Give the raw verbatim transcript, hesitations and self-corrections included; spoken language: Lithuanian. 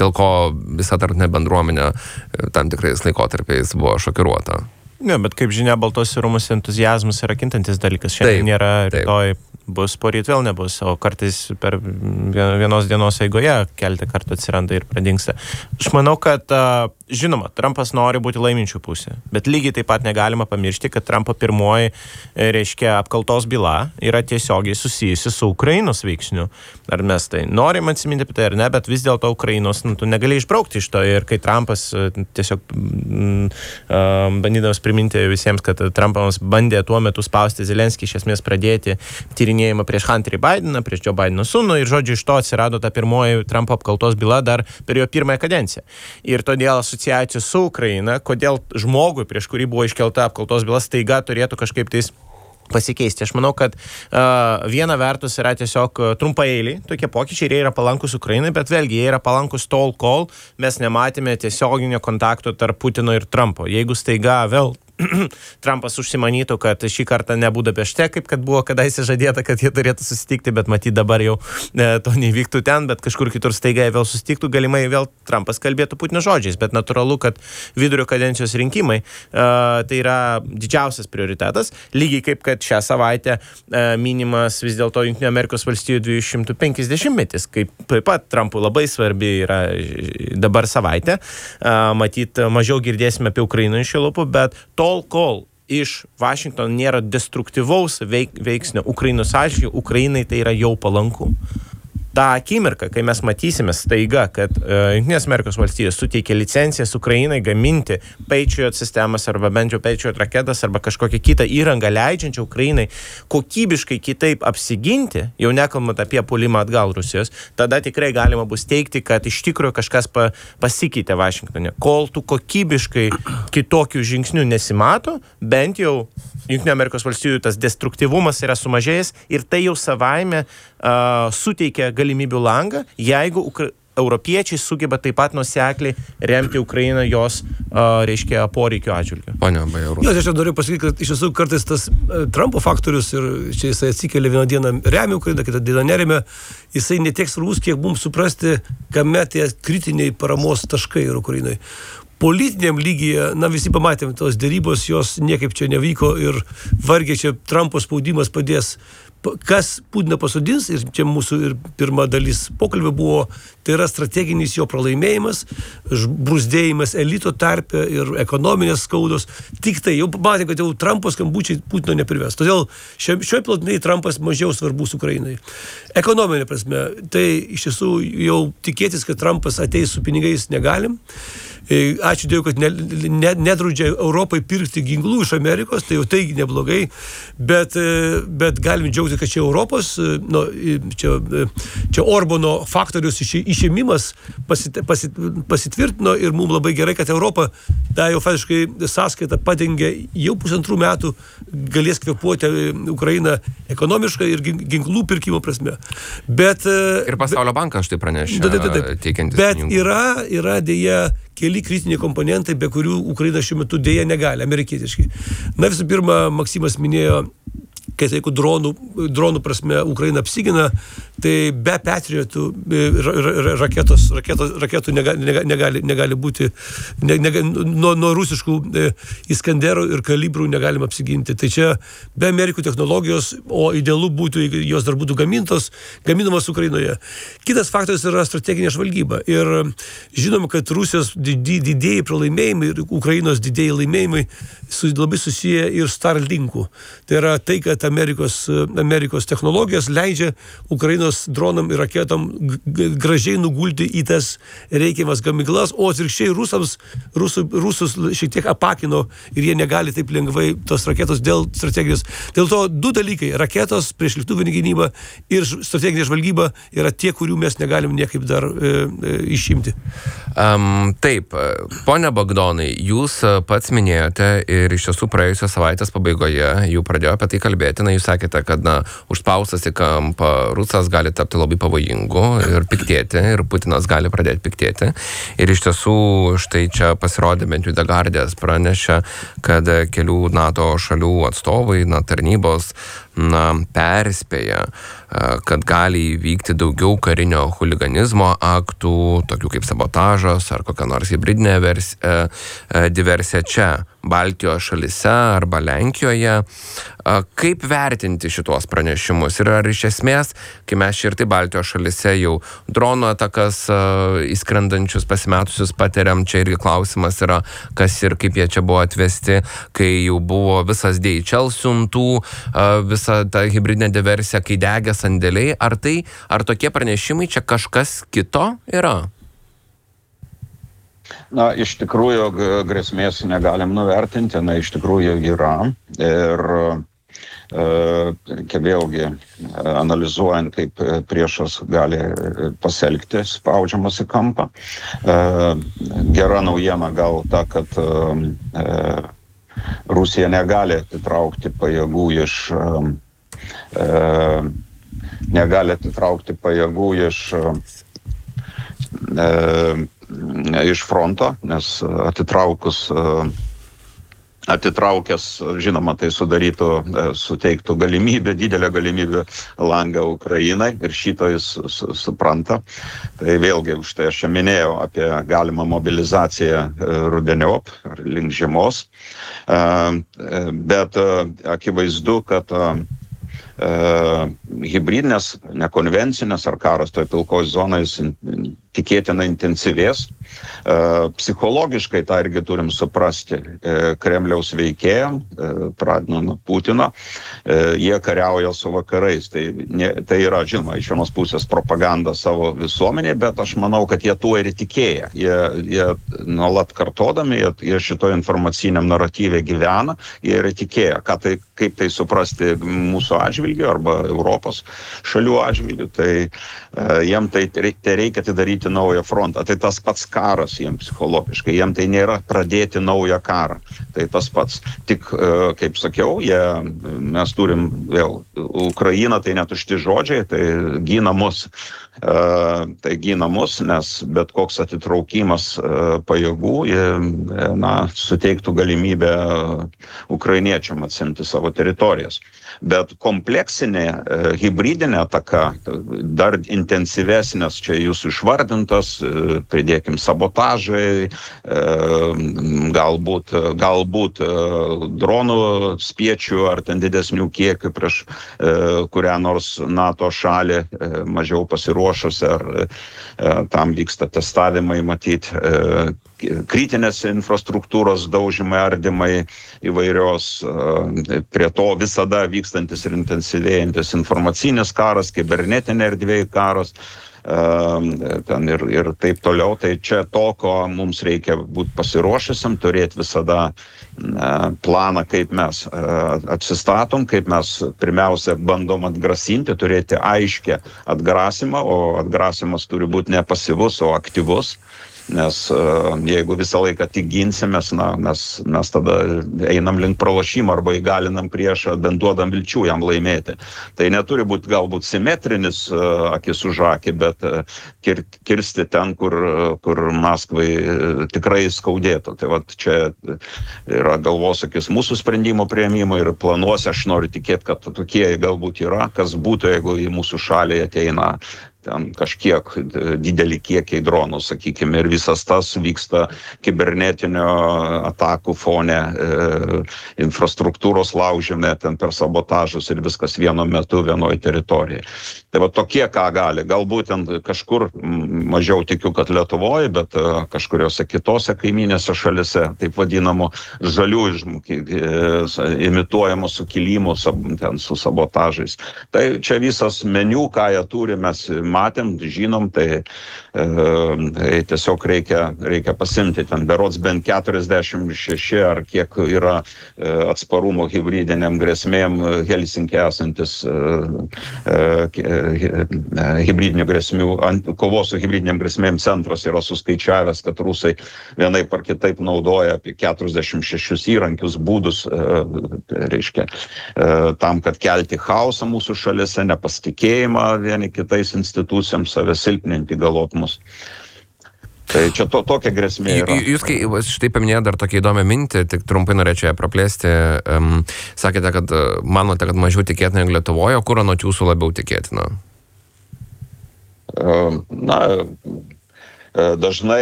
dėl ko visa tarptautinė bendruomenė tam tikrais laikotarpiais buvo šokiruota. Ne, bet kaip žinia, Baltuosiuose rūmuose entuziazmas yra kintantis dalykas. Šiandien nėra, rytoj bus, poryt vėl nebus, o kartais per vienos dienos eigoje keletą kartų atsiranda ir pradingsta. Aš manau, kad, žinoma, Trumpas nori būti laiminčių pusė, bet lygiai taip pat negalima pamiršti, kad Trumpo pirmoji, reiškia, apkaltos byla yra tiesiogiai susijusi su Ukrainos veiksniu. Ar mes tai norim atsiminti apie tai ar ne, bet vis dėlto Ukrainos, nu, tu negali išbraukti iš to. Ir kai Trumpas tiesiog mm, uh, bandydamas priminti visiems, kad Trumpas bandė tuo metu spausti Zelenskį, iš esmės pradėti tyrinėjimą prieš Hunterį Bideną, prieš Joe Bideno sūnų, ir žodžiu iš to atsirado ta pirmoji Trumpo apkaltos byla dar per jo pirmąją kadenciją. Ir todėl asociacija su Ukraina, kodėl žmogui, prieš kurį buvo iškelta apkaltos byla, staiga turėtų kažkaip tais pasikeisti. Aš manau, kad uh, viena vertus yra tiesiog uh, trumpaeiliai tokie pokyčiai, jie yra palankus Ukrainai, bet vėlgi jie yra palankus tol, kol mes nematėme tiesioginio kontakto tarp Putino ir Trumpo. Jeigu staiga vėl Trumpas užsimanytų, kad šį kartą ne Budapešte, kaip kad buvo kadaise žadėta, kad jie turėtų susitikti, bet matyt dabar jau e, to nevyktų ten, bet kažkur kitur staiga vėl susitiktų, galimai vėl Trumpas kalbėtų Putino žodžiais, bet natūralu, kad vidurio kadencijos rinkimai e, tai yra didžiausias prioritetas, lygiai kaip kad šią savaitę e, minimas vis dėlto Jungtinių Amerikos valstijų dviejų šimtų penkiasdešimtmetis, kaip taip pat Trumpui labai svarbi yra dabar savaitė, e, matyt mažiau girdėsime apie Ukrainą iš jo lūpų, bet tol, kol iš Vašingtono nėra destruktyvaus veik, veiksnio Ukrainos atžvilgiu, Ukrainai tai yra jau palanku. Ta akimirka, kai mes matysime staiga, kad uh, Jungtinės Amerikos valstijos suteikia licencijas Ukrainai gaminti Patriot sistemas arba bent jau Patriot raketas arba kažkokią kitą įrangą leidžiančią Ukrainai kokybiškai kitaip apsiginti, jau nekalbant apie puolimą atgal Rusijos, tada tikrai galima bus teikti, kad iš tikrųjų kažkas pa, pasikeitė Vašingtone. Kol tų kokybiškai kitokių žingsnių nesimato, bent jau Jungtinių Amerikos valstijų tas destruktyvumas yra sumažėjęs ir tai jau savaime uh, suteikia galimybių langą, jeigu Ukra- europiečiai sugeba taip pat nuosekliai remti Ukrainą jos, uh, reiškia, poreikio atžvilgiu. Pane Bajarūnas. Jo, aš noriu pasakyti, kad iš tiesų kartais tas uh, Trumpo faktorius ir čia jisai atsikėlė vieną dieną remia Ukrainą, kitą dieną neremia, jisai netiek svarbus, kiek mums suprasti, kame tie kritiniai paramos taškai yra Ukrainai. Politiniam lygyje, na visi pamatėm, tos dėrybos, jos niekaip čia nevyko ir vargiai čia Trumpo spaudimas padės. Kas Putiną pasodins, ir čia mūsų ir pirma dalis pokalbio buvo, tai yra strateginis jo pralaimėjimas, brūzdėjimas elito tarpe ir ekonominės skaudos. Tik tai jau pamatė, kad jau Trumpo skambučiai Putino neprives. Todėl šioj plotmėj Trumpas mažiau svarbus Ukrainai. Ekonominė prasme, tai iš tiesų jau tikėtis, kad Trumpas ateis su pinigais negalim. Ačiū Dievui, kad ne, ne, nedraudžia Europai pirkti ginklų iš Amerikos, tai jau tai neblogai, bet, bet galim džiaugti, kad čia Europos, nu, čia, čia Orbano faktorius iš, išėmimas pasit, pasit, pasitvirtino ir mums labai gerai, kad Europa tą jau faktiškai sąskaitą padengia jau pusantrų metų, galės kvėpuoti Ukrainą ekonomiškai ir ginklų pirkimo prasme. Bet, ir Pasaulio bankas štai pranešė, teikiantis bet pinigų. yra, yra dėja keli kritiniai komponentai, be kurių Ukraina šiuo metu dėja negali, amerikietiškai. Na visų pirma, Maksimas minėjo, kad jeigu dronų, dronų prasme Ukraina apsigina, tai be Patriotų raketos, raketos, raketų negali, negali, negali būti, ne, ne, nuo, nuo rusiškų Iskanderų ir kalibrų negalima apsiginti. Tai čia be Amerikų technologijos, o idealu būtų, jos dar būtų gamintos, gaminamos Ukrainoje. Kitas faktorius yra strateginė žvalgyba. Ir žinom, kad Rusijos didėjai pralaimėjimai ir Ukrainos didėjai laimėjimai su, labai susiję ir Starlinkų. Tai yra tai, kad Amerikos, Amerikos technologijos leidžia Ukrainos dronam ir raketom gražiai nugulti į tas reikiamas gamyklas, o atvirkščiai rusams, rusų, rusus šiek tiek apakino ir jie negali taip lengvai tos raketos dėl strategijos. Dėl to du dalykai, raketos, priešlėktuvinė gynyba ir strateginė žvalgyba yra tie, kurių mes negalim niekaip dar e, e, išimti. Um, taip, ponia Bagdonai, jūs pats minėjote ir iš tiesų praėjusios savaitės pabaigoje jau pradėjo apie tai kalbėti. Na, jūs sakėte, kad na, užspaustas į kampą rusas gali tapti labai pavojingu ir piktėti, ir Putinas gali pradėti piktėti. Ir iš tiesų štai čia pasirodė, bent jau The Guardian pranešė, kad kelių NATO šalių atstovai, na, tarnybos na, perspėja, kad gali įvykti daugiau karinio huliganizmo aktų, tokių kaip sabotažas ar kokia nors hibridinė vers, diversija čia, Baltijos šalyse arba Lenkijoje. Kaip vertinti šitos pranešimus? Ir ar iš esmės, kai mes čia ir tai Baltijos šalyse jau dronų atakas įskrendančius pasimetusius patiriam, čia irgi klausimas yra, kas ir kaip jie čia buvo atvesti, kai jau buvo visas D H L siuntų, visa ta hibridinė diversija, kai degė sandėliai. Ar tai, ar tokie pranešimai čia kažkas kito yra? Na, iš tikrųjų, grėsmės negalim nuvertinti, na, iš tikrųjų yra. Ir reikia vėlgi, analizuojant, kaip priešas gali pasielgti, spaudžiamas į kampą. Gera naujiena gal ta, kad Rusija negali atitraukti pajėgų iš, negali atitraukti pajėgų iš iš fronto, nes atitraukus, atitraukęs, žinoma, tai sudarytų, suteiktų galimybę, didelę galimybę langą Ukrainai ir šito jis supranta. Tai vėlgi, už tai aš čia minėjau apie galimą mobilizaciją rudeniop ar link žiemos, bet akivaizdu, kad hibridinės, nekonvencinės ar karas toj pilkoj zonai tikėtina intensyvės. Psichologiškai tą irgi turim suprasti. Kremliaus veikėjam, pradedant nuo Putino, jie kariauja su vakarais. Tai, ne, tai yra, žinoma, iš vienos pusės propaganda savo visuomenė, bet aš manau, kad jie tuo ir tikėja. Jie, jie nuolat kartodami, jie, jie šito informaciniam naratyvė gyvena, jie ir tikėja. Ką tai, kaip tai suprasti mūsų atžvilgiu arba Europos šalių atžvilgiu, tai jiem tai reikia, reikia atidaryti naują frontą. Tai tas pats karas jiems psichologiškai. Jiem tai nėra pradėti naują karą. Tai tas pats. Tik, kaip sakiau, jie, mes turim vėl Ukrainą, tai netušti žodžiai, tai gina mus. Tai gina mus, nes bet koks atitraukimas pajėgų, na, suteiktų galimybę ukrainiečiam atsimti savo teritorijas. Bet kompleksinė hibridinė ataka, dar intensyvesnės, čia jūsų išvardintas, pridėkim sabotažai, galbūt, galbūt dronų spiečių ar ten didesnių kiekių prieš kurią nors NATO šalį mažiau pasiruošusi, ar tam vyksta testavimai, matyti, kritinės infrastruktūros daužymai, ardymai įvairios, prie to visada vykstantis ir intensyvėjantis informacinis karas, kibernetinė erdvėj karas, ten ir, ir taip toliau. Tai čia to, ko mums reikia būti pasiruošusiam, turėti visada planą, kaip mes atsistatom, kaip mes pirmiausia bandom atgrasinti, turėti aiškę atgrasimą, o atgrasimas turi būti ne pasyvus, o aktyvus. Nes jeigu visą laiką tik ginsimės, na, mes, mes tada einam link pralošimo arba įgalinam priešą, bent duodam vilčių jam laimėti. Tai neturi būti galbūt simetrinis akis už akį, bet kir, kirsti ten, kur, kur Maskvai tikrai skaudėtų. Tai vat čia yra galvosakis mūsų sprendimo priėmimo ir planuose aš noriu tikėti, kad tokie galbūt yra, kas būtų, jeigu į mūsų šalį ateina ten kažkiek didelį kiekiai dronų, sakykime, ir visas tas vyksta kibernetinio atakų fone, e, infrastruktūros laužime, ten per sabotažus ir viskas vienu metu vienoje teritorijoje. Tai va tokie, ką gali. Galbūt ten kažkur mažiau tikiu, kad Lietuvoje, bet kažkuriuose kitose kaiminėse šalise, taip vadinamų žalių imituojamų sukilimų ten su sabotažais. Tai čia visas meniu, ką jie turi, mes matėm, žinom, tai, e, tai tiesiog reikia, reikia pasimti. Ten berods bent keturiasdešimt šeši ar kiek yra e, atsparumo hibridiniam grėsmėm Helsinkė esantis e, e, hibridinių grėsmių, kovos su hibridiniam grėsmėm centras yra suskaičiavęs, kad rusai vienaip ar kitaip naudoja apie keturiasdešimt šešis įrankius, būdus, e, reiškia, e, tam, kad kelti chaosą mūsų šalise, nepasitikėjimą vieni kitais institucijams, save silpninti galop mus. Tai čia to, tokia grėsmė yra. Jūs, kai štai paminėjote dar tokia įdomią mintį, tik trumpai norėčiau ją praplėsti. Um, sakėte, kad manote, kad mažiau tikėtina negu Lietuvoje, o kur anot jūsų labiau tikėtina? Na, dažnai